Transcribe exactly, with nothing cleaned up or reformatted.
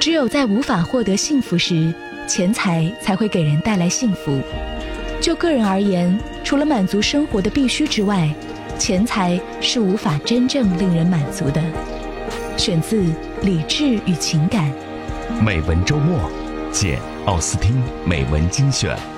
只有在无法获得幸福时，钱财才会给人带来幸福。就个人而言，除了满足生活的必须之外，钱财是无法真正令人满足的。选自《理智与情感》。 美文周末，见奥斯汀美文精选。